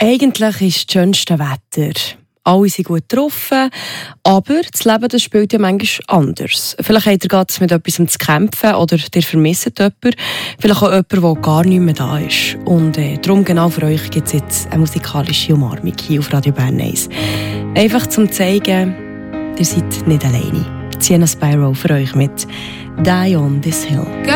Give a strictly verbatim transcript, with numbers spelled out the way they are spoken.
Eigentlich ist das schönste Wetter. Alle sind gut getroffen, aber das Leben das spielt ja manchmal anders. Vielleicht habt ihr gerade mit etwas zu kämpfen oder ihr vermisst jemanden. Vielleicht auch jemanden, der gar nicht mehr da ist. Und äh, darum genau für euch gibt es jetzt eine musikalische Umarmung hier auf Radio Bern eins. Einfach zum zeigen, ihr seid nicht alleine. Sienna Spyro für euch mit «Die on this hill».